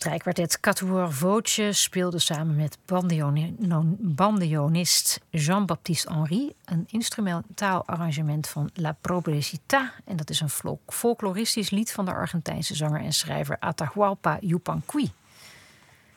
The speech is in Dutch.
Strijkkwartet Quatuor Voce speelde samen met bandeonist Jean-Baptiste Henry een instrumentaal arrangement van La Pobrecita. En dat is een folkloristisch lied van de Argentijnse zanger en schrijver Atahualpa Yupanqui.